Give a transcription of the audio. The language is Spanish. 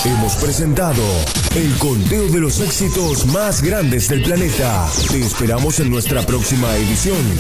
Hemos presentado el conteo de los éxitos más grandes del planeta. Te esperamos en nuestra próxima edición.